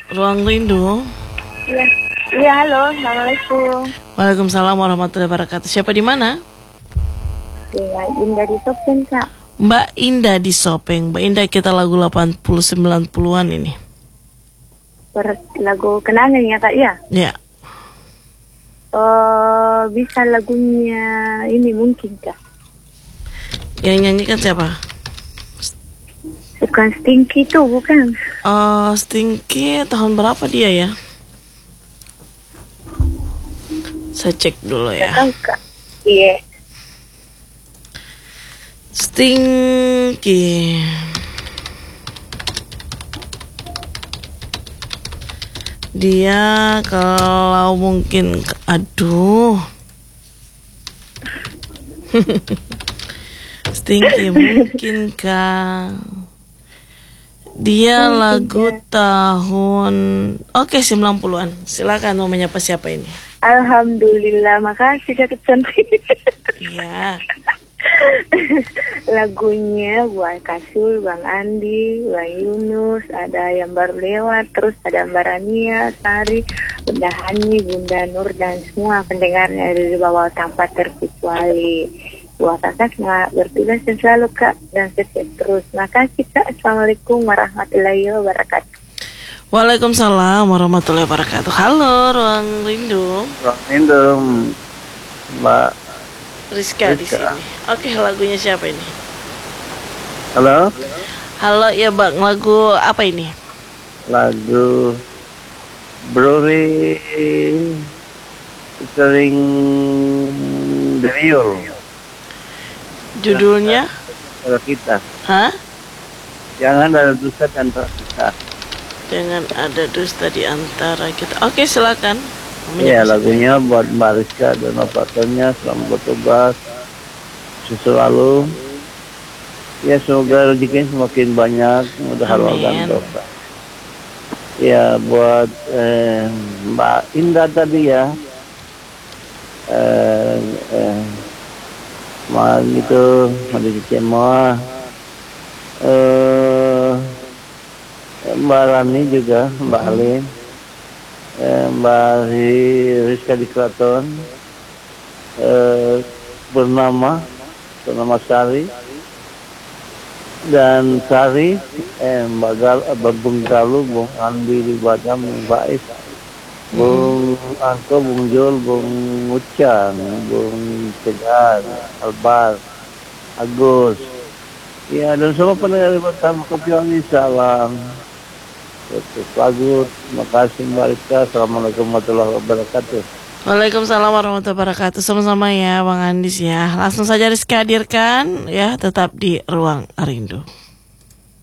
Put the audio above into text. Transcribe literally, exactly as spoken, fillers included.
Ruang Rindu. Iya, iya halo, assalamualaikum. Waalaikumsalam warahmatullahi wabarakatuh. Siapa di mana? Iya, Indah di Sopeng, Kak. Mbak Indah di Sopeng. Mbak Indah, kita lagu delapan puluh sembilan puluhan ini. Per lagu kenangan ya, Kak, ya? Ya. Oh, bisa lagunya ini mungkin, Kak. Yang nyanyikan siapa? Bukan Stinky itu, bukan. Uh, Stinky tahun berapa dia ya? Saya cek dulu ya. Gak tahu, Kak. Iya. Stinky. Dia kalau mungkin, aduh. Stinky mungkin Kak. Dia mungkin lagu ya. Tahun oke sembilan puluhan. Silakan mau menyapa siapa ini? Alhamdulillah, makasih Kak cantik. Iya. Lagunya buat Kasul, Bang Andi, Bang Yunus, ada yang baru lewat, terus ada Mbak Rania, Sari, Bunda Hani, Bunda Nur, dan semua pendengarnya dari bawah tanpa terkecuali. Buat kakak nggak bertugas selalu Kak, dan sukses terus. Makasih Kak. Assalamualaikum warahmatullahi wabarakatuh. Waalaikumsalam warahmatullahi wabarakatuh. Halo, Ruang Rindu. Ruang Rindu, Mbak Rizka, Rizka di sini. Oke, lagunya siapa ini? Halo. Halo ya Bang, lagu apa ini? Lagu Bruri featuring Deriul. Judulnya? Kalau kita. Hah? Jangan ada dusta di antara kita. Jangan ada dusta di antara kita. Oke, silakan. Iya, lagunya buat Mbak Rizka dan operatornya, selamat bertugas selalu. Ya, semoga rezekinya semakin banyak, mudah halalkan dosa. Ya, buat eh, Mbak Indah tadi ya. Eh, eh, Mal gitu, ada semua. Eh, Mbak Rani juga, Mbak Alin. Eh, Mbak Rizka di Keraton, eh, bernama bernama Sari dan Sari, eh, Mbak Gal, Bung Galuh, Bung Andi di Batam, Bung Faiz, Bung Angko, Bung Jol, Bung Ucang, Bung Tegar, Albar, Agus, ya dan semua pendengar di Batam Kopiwangi, salam. Terus lagu, terima kasih Mbak Rizka. Assalamualaikum warahmatullahi wabarakatuh. Waalaikumsalam warahmatullahi wabarakatuh. Sama-sama ya Bang Andis ya. Langsung saja Rizka hadirkan ya, tetap di Ruang Rindu.